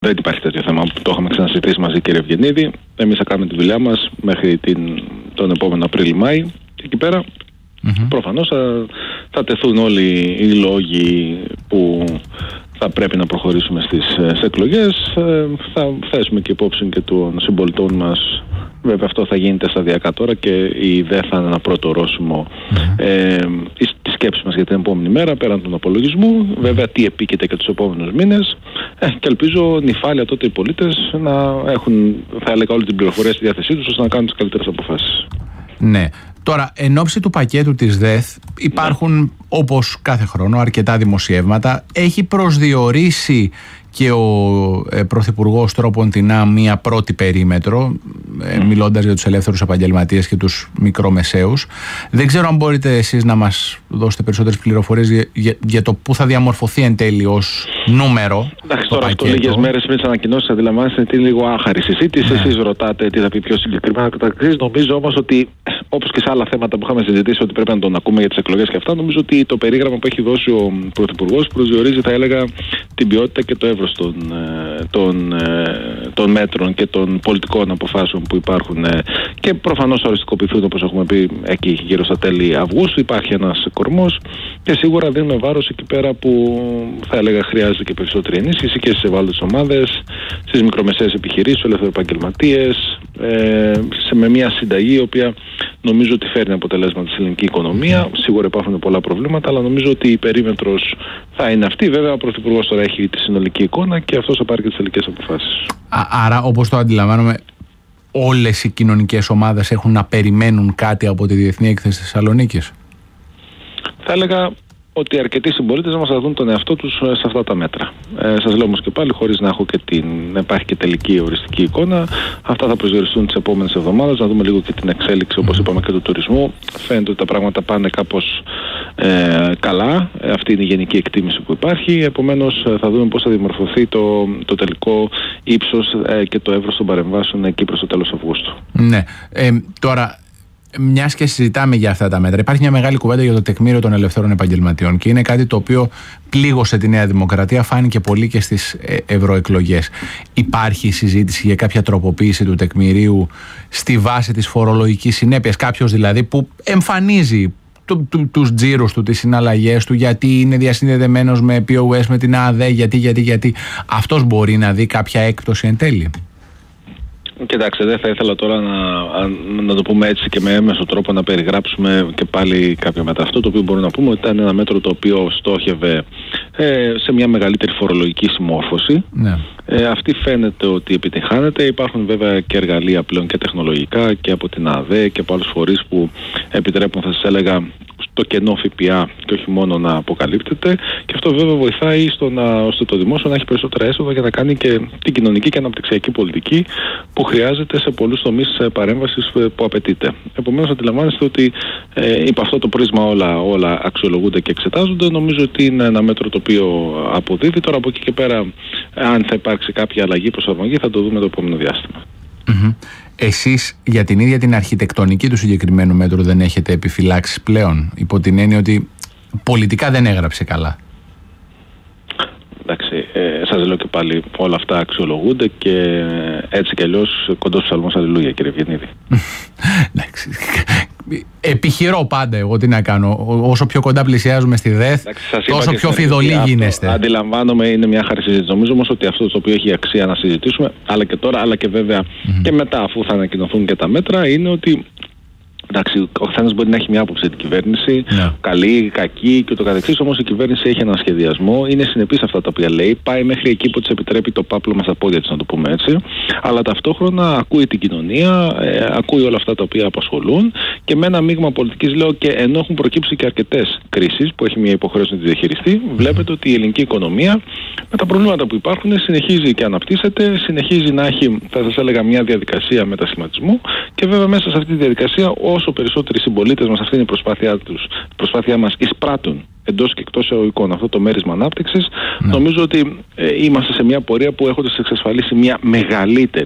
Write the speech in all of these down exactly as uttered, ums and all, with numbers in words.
Δεν υπάρχει τέτοιο θέμα. Το είχαμε ξανασυζητήσει μαζί, κύριε Ευγενίδη. Εμείς θα κάνουμε τη δουλειά μας μέχρι την, τον επόμενο Απρίλη-Μάη. Και εκεί πέρα mm-hmm. προφανώς θα, θα τεθούν όλοι οι λόγοι που θα πρέπει να προχωρήσουμε στις, στις εκλογές. Θα θέσουμε και υπόψη και των συμπολιτών μας. Βέβαια αυτό θα γίνεται σταδιακά τώρα και η ιδέα θα είναι ένα πρώτο ορόσημο mm-hmm. ε, τη σκέψη μας για την επόμενη μέρα πέραν του απολογισμού. Βέβαια τι επίκειται και τους επόμενους μήνες ε, και ελπίζω νυφάλια τότε οι πολίτες να έχουν, θα έλεγα, όλη την πληροφορία στη διάθεσή τους ώστε να κάνουν τις καλύτερες αποφάσεις. Ναι. Τώρα, εν ώψη του πακέτου της ΔΕΘ υπάρχουν ναι. όπως κάθε χρόνο αρκετά δημοσιεύματα. Έχει προσδιορίσει και ο ε, Πρωθυπουργός τρόποντινά μία πρώτη περίμετρο, ε, mm. μιλώντας για τους ελεύθερους επαγγελματίες και τους μικρομεσαίους. Δεν ξέρω αν μπορείτε εσείς να μας δώσετε περισσότερες πληροφορίες για, για, για το πού θα διαμορφωθεί εν τέλει ως νούμερο. Εντάξει, τώρα αυτό λίγες μέρες πριν τις ανακοινώσεις αντιλαμβάνεστε ότι είναι λίγο άχαρη συζήτηση. Ναι. Εσείς ρωτάτε τι θα πει πιο συγκεκριμένα. Νομίζω όμως ότι, όπως και σε άλλα θέματα που είχαμε συζητήσει, ότι πρέπει να τον ακούμε για τις εκλογές και αυτά, νομίζω ότι το περίγραμμα που έχει δώσει ο Πρωθυπουργός προσδιορίζει, θα έλεγα, την ποιότητα και το εύρος των, των, των μέτρων και των πολιτικών αποφάσεων που υπάρχουν και προφανώς οριστικοποιηθούν, όπως έχουμε πει, εκεί γύρω στα τέλη Αυγούστου. Υπάρχει ένας κορμός και σίγουρα δίνουμε βάρος εκεί πέρα που θα έλεγα χρειάζεται και περισσότερη ενίσχυση και στις ευάλωτες ομάδες, στις μικρομεσαίες επιχειρήσεις, στους ελευθεροεπαγγελματίες, ε, σε, με μια συνταγή η οποία νομίζω ότι φέρνει αποτελέσματα στην ελληνική οικονομία. Σίγουρα υπάρχουν πολλά προβλήματα, αλλά νομίζω ότι η περίμετρος θα είναι αυτή. Βέβαια, ο Πρωθυπουργός τώρα έχει τη συνολική εικόνα και αυτός θα πάρει και τις τελικές αποφάσεις. Άρα, όπως το αντιλαμβάνομαι, όλες οι κοινωνικές ομάδες έχουν να περιμένουν κάτι από τη Διεθνή Έκθεση της Θεσσαλονίκης. Θα έλεγα ότι αρκετοί συμπολίτες μας θα δουν τον εαυτό τους σε αυτά τα μέτρα. Ε, σας λέω όμως και πάλι, χωρίς να έχω και την, να υπάρχει και τελική οριστική εικόνα, αυτά θα προσδιοριστούν τις επόμενες εβδομάδες. Να δούμε λίγο και την εξέλιξη, όπως είπαμε, και του τουρισμού. Φαίνεται ότι τα πράγματα πάνε κάπως ε, καλά. Ε, αυτή είναι η γενική εκτίμηση που υπάρχει. Επομένως, θα δούμε πώς θα δημορφωθεί το, το τελικό ύψος ε, και το εύρος των παρεμβάσεων εκεί προς το τέλος Αυγούστου. Ναι. Ε, τώρα. Μιας και συζητάμε για αυτά τα μέτρα, υπάρχει μια μεγάλη κουβέντα για το τεκμήριο των ελευθέρων επαγγελματιών και είναι κάτι το οποίο πλήγωσε τη Νέα Δημοκρατία, φάνηκε πολύ και στις ευρωεκλογές. Υπάρχει συζήτηση για κάποια τροποποίηση του τεκμηρίου στη βάση της φορολογικής συνέπειας, κάποιος δηλαδή που εμφανίζει του, του, τους τζίρους του, τις συναλλαγές του, γιατί είναι διασυνδεδεμένος με πι ο ες, με την ΑΔΕ, γιατί, γιατί, γιατί. Αυτός μπορεί να δει κάποια έκπτωση εν τέλει. Κοιτάξτε, δεν θα ήθελα τώρα να, να το πούμε έτσι και με έμεσο τρόπο να περιγράψουμε και πάλι κάποια μέτρα. Αυτό το οποίο μπορούμε να πούμε ότι ήταν ένα μέτρο το οποίο στόχευε ε, σε μια μεγαλύτερη φορολογική συμμόρφωση. Ναι. Ε, αυτή φαίνεται ότι επιτυχάνεται. Υπάρχουν βέβαια και εργαλεία πλέον και τεχνολογικά και από την ΑΔΕ και από άλλους φορείς που επιτρέπουν, θα σας έλεγα, το κενό ΦΠΑ και όχι μόνο να αποκαλύπτεται, και αυτό βέβαια βοηθάει στο να, ώστε το δημόσιο να έχει περισσότερα έσοδα για να κάνει και την κοινωνική και αναπτυξιακή πολιτική που χρειάζεται σε πολλούς τομείς παρέμβασης που απαιτείται. Επομένως, αντιλαμβάνεστε ότι ε, υπό αυτό το πρίσμα όλα, όλα αξιολογούνται και εξετάζονται. Νομίζω ότι είναι ένα μέτρο το οποίο αποδίδει. Τώρα από εκεί και πέρα, αν θα υπάρξει κάποια αλλαγή, προσαρμογή, θα το δούμε το επόμενο διάστημα. Mm-hmm. Εσείς για την ίδια την αρχιτεκτονική του συγκεκριμένου μέτρου δεν έχετε επιφυλάξεις πλέον, υπό την έννοια ότι πολιτικά δεν έγραψε καλά? Εντάξει, ε, σας λέω και πάλι, όλα αυτά αξιολογούνται και έτσι κι αλλιώς κοντός στους ψαλμούς αλληλούια, κύριε Ευγενίδη. Εντάξει. Επιχειρώ πάντα εγώ, τι να κάνω. Όσο πιο κοντά πλησιάζουμε στη ΔΕΘ, τόσο πιο φιδωλοί γίνεστε. Αντιλαμβάνομαι, είναι μια χάρη συζήτηση. Νομίζω όμως ότι αυτό το οποίο έχει αξία να συζητήσουμε, αλλά και τώρα, αλλά και βέβαια mm-hmm. και μετά, αφού θα ανακοινωθούν και τα μέτρα, είναι ότι εντάξει, ο καθένας μπορεί να έχει μια άποψη για την κυβέρνηση, yeah. καλή, κακή και το καθεξής, όμως η κυβέρνηση έχει έναν σχεδιασμό, είναι συνεπής σε αυτά τα οποία λέει, πάει μέχρι εκεί που της επιτρέπει το πάπλωμα στα πόδια της, να το πούμε έτσι, αλλά ταυτόχρονα ακούει την κοινωνία, ε, ακούει όλα αυτά τα οποία απασχολούν και με ένα μείγμα πολιτικής, λέω, και ενώ έχουν προκύψει και αρκετές κρίσεις που έχει μια υποχρέωση να τη διαχειριστεί, βλέπετε ότι η ελληνική οικονομία με τα προβλήματα που υπάρχουν συνεχίζει και αναπτύσσεται, συνεχίζει να έχει, θα σας έλεγα, μια διαδικασία μετασχηματισμού και βέβαια μέσα σε αυτή τη διαδικασία, όσο περισσότεροι συμπολίτες μας, αυτή είναι η προσπάθειά τους, η προσπάθειά μας, εισπράττουν εντός και εκτός εισαγωγικών αυτό το μέρισμα ανάπτυξης, ναι. νομίζω ότι ε, είμαστε σε μια πορεία που έχοντας εξασφαλίσει μια μεγαλύτερη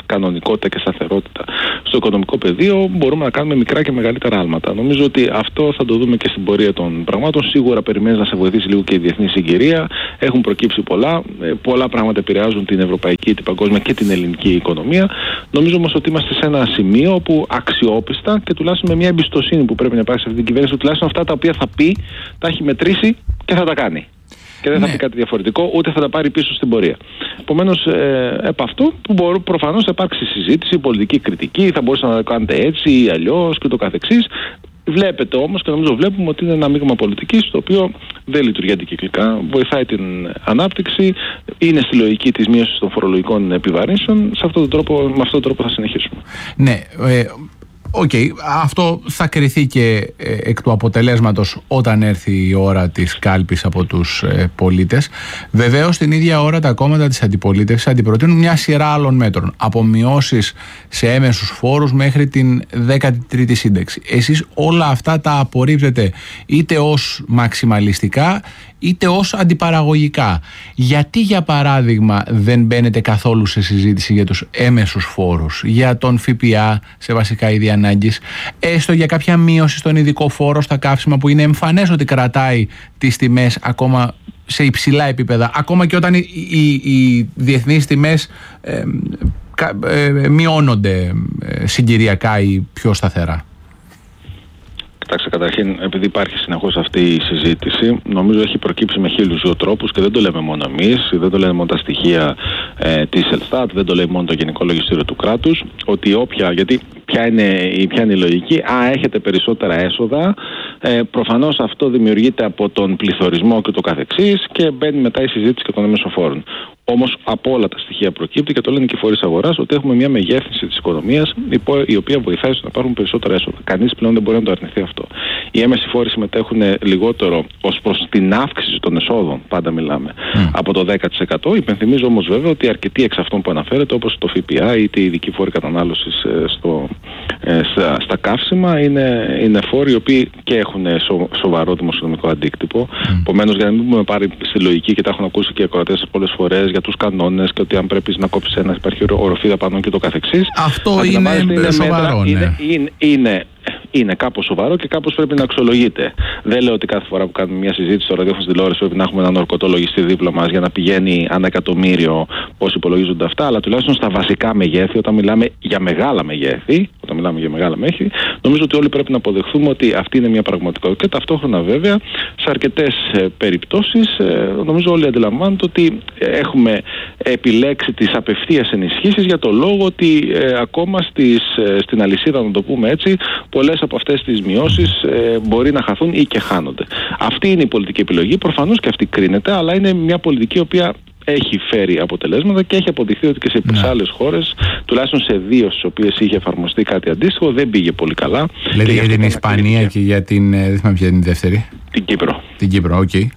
κανονικότητα και σταθερότητα στο οικονομικό πεδίο, μπορούμε να κάνουμε μικρά και μεγαλύτερα άλματα. Νομίζω ότι αυτό θα το δούμε και στην πορεία των πραγμάτων. Σίγουρα περιμένει να σε βοηθήσει λίγο και η διεθνή συγκυρία. Έχουν προκύψει πολλά. Πολλά πράγματα επηρεάζουν την ευρωπαϊκή, την παγκόσμια και την ελληνική οικονομία. Νομίζω όμως ότι είμαστε σε ένα σημείο όπου αξιόπιστα και τουλάχιστον με μια εμπιστοσύνη που πρέπει να υπάρχει σε αυτή την κυβέρνηση, τουλάχιστον αυτά τα οποία θα πει, τα έχει μετρήσει και θα τα κάνει. Και δεν θα ναι. πει κάτι διαφορετικό, ούτε θα τα πάρει πίσω στην πορεία. Επομένως, ε, επ' αυτού που μπορεί προφανώς θα υπάρξει συζήτηση, πολιτική κριτική, θα μπορούσατε να το κάνετε έτσι ή αλλιώς και το καθεξής. Βλέπετε όμως και νομίζω βλέπουμε ότι είναι ένα μείγμα πολιτικής το οποίο δεν λειτουργεί αντικυκλικά, βοηθάει την ανάπτυξη, είναι στη λογική της μείωσης των φορολογικών επιβαρύνσεων. Σε αυτόν τον τρόπο, με αυτόν τον τρόπο θα συνεχίσουμε. Ναι. Ε... Οκ, okay, αυτό θα κριθεί και ε, εκ του αποτελέσματος όταν έρθει η ώρα της κάλπης από τους ε, πολίτες. Βεβαίως την ίδια ώρα τα κόμματα της αντιπολίτευσης αντιπροτείνουν μια σειρά άλλων μέτρων, από μειώσεις σε έμεσους φόρους μέχρι την δέκατη τρίτη σύνταξη. Εσείς όλα αυτά τα απορρίπτετε είτε ως μαξιμαλιστικά είτε ως αντιπαραγωγικά. Γιατί για παράδειγμα δεν μπαίνετε καθόλου σε συζήτηση για τους έμεσους φόρους, για τον ΦΠΑ σε βασικά είδη ανάγκης, έστω για κάποια μείωση στον ειδικό φόρο στα καύσιμα που είναι εμφανές ότι κρατάει τις τιμές ακόμα σε υψηλά επίπεδα, ακόμα και όταν οι, οι, οι διεθνείς τιμές ε, ε, μειώνονται ε, συγκυριακά ή πιο σταθερά. Κοιτάξτε, καταρχήν, επειδή υπάρχει συνεχώς αυτή η συζήτηση, νομίζω έχει προκύψει με χίλιους δύο τρόπους και δεν το λέμε μόνο εμείς, δεν το λένε μόνο τα στοιχεία ε, της Ελστάτ, δεν το λέει μόνο το Γενικό Λογιστήριο του κράτους, ότι όποια, γιατί ποια είναι, ποια είναι η λογική, α, έχετε περισσότερα έσοδα, ε, προφανώς αυτό δημιουργείται από τον πληθωρισμό και το καθεξής και μπαίνει μετά η συζήτηση και των έμεσοφόρων. Όμως από όλα τα στοιχεία προκύπτει και το λένε και οι φορείς αγοράς ότι έχουμε μια μεγέθυνση της οικονομίας η οποία βοηθάει στο να υπάρχουν περισσότερα έσοδα. Κανείς πλέον δεν μπορεί να το αρνηθεί αυτό. Οι έμεσοι φόροι συμμετέχουν λιγότερο ως προς την αύξηση των εσόδων, πάντα μιλάμε, mm. από το δέκα τοις εκατό. Υπενθυμίζω όμως βέβαια ότι αρκετοί εξ αυτών που αναφέρεται, όπως το ΦΠΑ ή η ειδική φόρη κατανάλωσης στο, ε, στα, στα καύσιμα, είναι, είναι φόροι οι οποίοι και έχουν σο, σοβαρό δημοσιονομικό αντίκτυπο. Mm. Επομένως, για να μην πούμε πάρει στη λογική και τα έχουν ακούσει και οι ακροατές πολλές φορές για τους κανόνες και ότι αν πρέπει να κόψεις ένα υπάρχει οροφή δαπανών και το καθεξής. Αυτό είναι, είναι σοβαρό, ναι. Είναι, είναι, είναι, είναι κάπως σοβαρό και κάπως πρέπει να αξιολογείται. Δεν λέω ότι κάθε φορά που κάνουμε μια συζήτηση στο ραδιόφωνο στην τηλεόραση πρέπει να έχουμε έναν ορκωτό λογιστή δίπλα μας για να πηγαίνει ανά εκατομμύριο πώς υπολογίζονται αυτά, αλλά τουλάχιστον στα βασικά μεγέθη, όταν μιλάμε για μεγάλα μεγέθη, όταν μιλάμε για μεγάλα μεγέθη, νομίζω ότι όλοι πρέπει να αποδεχθούμε ότι αυτή είναι μια πραγματικότητα. Και ταυτόχρονα βέβαια, σε αρκετές ε, περιπτώσεις, ε, νομίζω όλοι αντιλαμβάνονται ότι έχουμε επιλέξει τις απευθείας ενισχύσεις για το λόγο ότι ε, ακόμα στις, ε, στην αλυσίδα, να το πούμε έτσι, πολλές από αυτές τις μειώσεις ε, μπορεί να χαθούν ή και χάνονται. Αυτή είναι η πολιτική επιλογή, προφανώς και αυτή κρίνεται, αλλά είναι μια πολιτική η οποία έχει φέρει αποτελέσματα και έχει αποδειχθεί ότι και σε ναι. άλλες χώρες, τουλάχιστον σε δύο στις οποίες είχε εφαρμοστεί κάτι αντίστοιχο, δεν πήγε πολύ καλά. Δηλαδή για την Ισπανία και για την, δεν θυμάμαι ποια είναι η δεύτερη. Την Κύπρο. Την Κύπρο, οκ. Okay.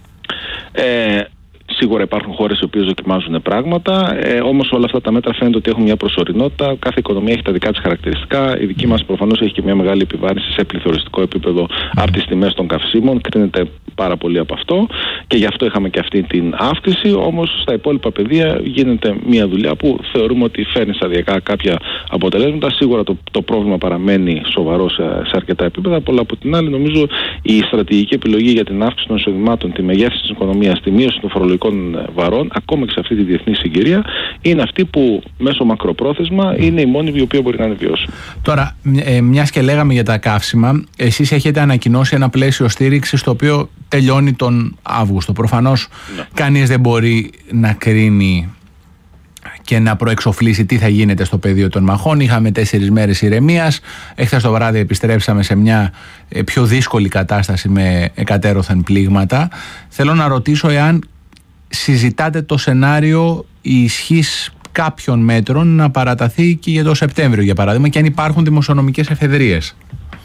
Ε, Σίγουρα υπάρχουν χώρες οι οποίες δοκιμάζουν πράγματα, ε, όμως όλα αυτά τα μέτρα φαίνεται ότι έχουν μια προσωρινότητα. Κάθε οικονομία έχει τα δικά της χαρακτηριστικά. Η δική μας προφανώς έχει και μια μεγάλη επιβάρυνση σε πληθωριστικό επίπεδο από τις τιμές των καυσίμων. Κρίνεται πάρα πολύ από αυτό και γι' αυτό είχαμε και αυτή την αύξηση. Όμως στα υπόλοιπα πεδία γίνεται μια δουλειά που θεωρούμε ότι φέρνει σταδιακά κάποια αποτελέσματα. Σίγουρα το, το πρόβλημα παραμένει σοβαρό σε, σε αρκετά επίπεδα. Αλλά από την άλλη, νομίζω η στρατηγική επιλογή για την αύξηση των εισοδημάτων, τη μεγέθυνση της οικονομίας, τη μείωση των φορολογικών βαρών, ακόμα και σε αυτή τη διεθνή συγκυρία, είναι αυτή που μέσω μακροπρόθεσμα είναι η μόνη η οποία μπορεί να είναι βιώσιμη. Τώρα, ε, μιας και λέγαμε για τα καύσιμα, εσείς έχετε ανακοινώσει ένα πλαίσιο στήριξης το οποίο τελειώνει τον Αύγουστο. Προφανώς ναι. κανείς δεν μπορεί να κρίνει και να προεξοφλήσει τι θα γίνεται στο πεδίο των μαχών. Είχαμε τέσσερις μέρες ηρεμίας. Εχθές το βράδυ επιστρέψαμε σε μια πιο δύσκολη κατάσταση με εκατέρωθεν πλήγματα. Θέλω να ρωτήσω εάν συζητάτε το σενάριο η ισχύς κάποιων μέτρων να παραταθεί και για το Σεπτέμβριο, για παράδειγμα, και αν υπάρχουν δημοσιονομικές εφεδρίες.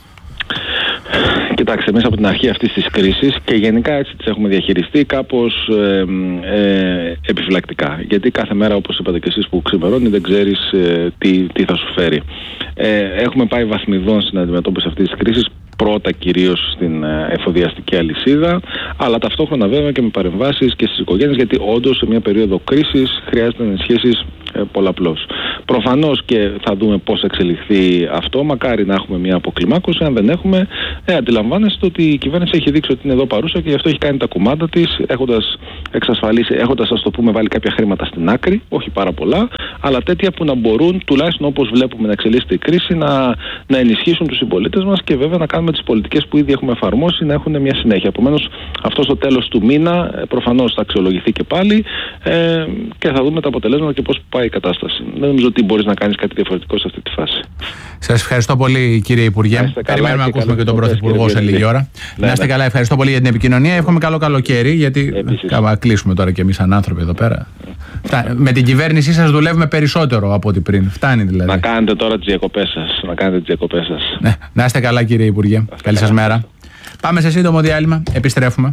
Κοιτάξτε, εμείς από την αρχή αυτής της κρίσης και γενικά έτσι τις έχουμε διαχειριστεί κάπως ε, ε, επιφυλακτικά. Γιατί κάθε μέρα, όπως είπατε και εσείς που ξημερώνει, δεν ξέρεις ε, τι, τι θα σου φέρει. Ε, έχουμε πάει βαθμιδών στην αντιμετώπιση αυτής της κρίσης. Πρώτα κυρίως στην εφοδιαστική αλυσίδα, αλλά ταυτόχρονα βέβαια και με παρεμβάσεις και στις οικογένειες, γιατί όντως σε μια περίοδο κρίσης χρειάζεται να ενισχύσεις πολλαπλώς. Προφανώς και θα δούμε πώς εξελιχθεί αυτό. Μακάρι να έχουμε μια αποκλιμάκωση. Αν δεν έχουμε, ε, αντιλαμβάνεστε ότι η κυβέρνηση έχει δείξει ότι είναι εδώ παρούσα και γι' αυτό έχει κάνει τα κουμάντα της, έχοντας εξασφαλίσει, έχοντας, ας το πούμε, βάλει κάποια χρήματα στην άκρη, όχι πάρα πολλά, αλλά τέτοια που να μπορούν, τουλάχιστον όπως βλέπουμε να εξελίσσεται η κρίση, να, να ενισχύσουν τους συμπολίτες μας και βέβαια να κάνουμε τις πολιτικές που ήδη έχουμε εφαρμόσει να έχουν μια συνέχεια. Επομένως, αυτό στο τέλος του μήνα προφανώς θα αξιολογηθεί και πάλι ε, και θα δούμε τα αποτελέσματα και πώς πάει η κατάσταση. Δεν νομίζω ότι μπορείς να κάνεις κάτι διαφορετικό σε αυτή τη φάση. Σας ευχαριστώ πολύ, κύριε Υπουργέ. Περιμένουμε να ακούσουμε και τον Πρωθυπουργό σε λίγη ώρα. Ναι, να είστε ναι. καλά, ευχαριστώ πολύ για την επικοινωνία. Εύχομαι καλό καλοκαίρι, γιατί θα κλείσουμε τώρα κι εμείς σαν άνθρωποι εδώ πέρα. Ναι. Με την κυβέρνησή σας δουλεύουμε περισσότερο από ό,τι πριν. Φτάνει δηλαδή. Να κάνετε τώρα τις διακοπές σας. Να κάνετε τις διακοπές σας. Ναι. Να είστε καλά, κύριε Υπουργέ. Καλή σας μέρα. Πάμε σε σύντομο διάλειμμα. Επιστρέφουμε.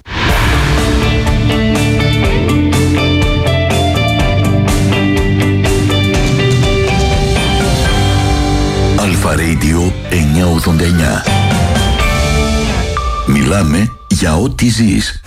Αλφα Radio εννιακόσια ογδόντα εννιά. Μιλάμε για ό,τι ζεις.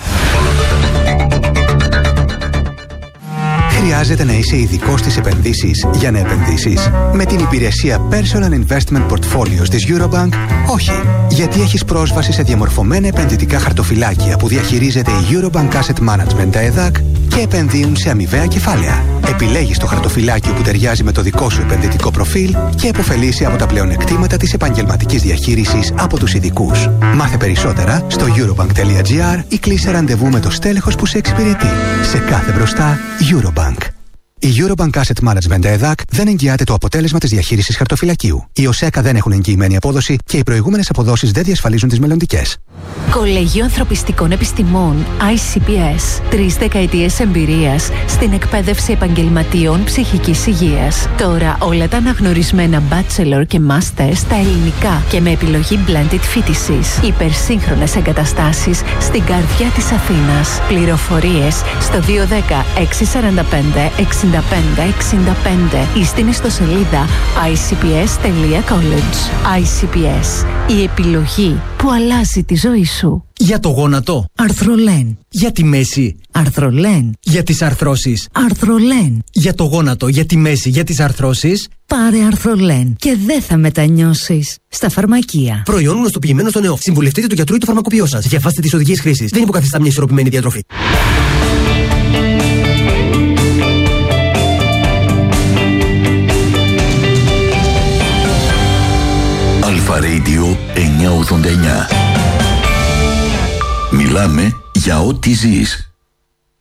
Χρειάζεται να είσαι ειδικός στις επενδύσεις για να επενδύσεις? Με την υπηρεσία Personal Investment Portfolios της Eurobank, όχι. Γιατί έχεις πρόσβαση σε διαμορφωμένα επενδυτικά χαρτοφυλάκια που διαχειρίζεται η Eurobank Asset Management, τα ΕΔΑΚ, και επενδύουν σε αμοιβαία κεφάλαια. Επιλέγεις το χαρτοφυλάκιο που ταιριάζει με το δικό σου επενδυτικό προφίλ και επωφελείσαι από τα πλεονεκτήματα της επαγγελματικής διαχείρισης από τους ειδικούς. Μάθε περισσότερα στο eurobank.gr ή κλείσε ραντεβού με το στέλεχος που σε εξυπηρετεί. Σε κάθε μπροστά, Eurobank. Η Eurobank Asset Management ΕΔΑΚ δεν εγγυάται το αποτέλεσμα της διαχείρισης χαρτοφυλακίου. Οι ΟΣΕΚΑ δεν έχουν εγγυημένη απόδοση και οι προηγούμενες αποδόσεις δεν διασφαλίζουν τις μελλοντικές. Κολέγιο Ανθρωπιστικών Επιστημών άι σι πι ες. Τρεις δεκαετίες εμπειρίας στην εκπαίδευση επαγγελματιών ψυχικής υγείας. Τώρα όλα τα αναγνωρισμένα bachelor και master στα ελληνικά και με επιλογή blended φοιτησης. Υπερσύγχρονες εγκαταστάσεις στην καρδιά της Αθήνας. Πληροφορίες στο δύο ένα μηδέν έξι τέσσερα πέντε έξι πέντε έξι πέντε ή στην ιστοσελίδα άι σι πι ες τελεία college. άι σι πι ες. Η επιλογή που αλλάζει τη ζωή σου. Για το γόνατο, Αρθρολέν. Για τη μέση, Αρθρολέν. Για τις αρθρώσεις, Αρθρολέν. Για το γόνατο, για τη μέση, για τις αρθρώσεις, πάρε Αρθρολέν και δεν θα μετανιώσεις. Στα φαρμακεία. Προϊόν γνωστοποιημένο στον ΕΟΦ. Συμβουλευτείτε του γιατρού ή του φαρμακοποιό σας. Διαβάστε τις οδηγίες χρήσης. Δεν υποκαθιστά μια ισορροπημένη διατροφή. Αλφα Radio εννιακόσια ογδόντα εννιά. Μιλάμε για ό,τι ζεις.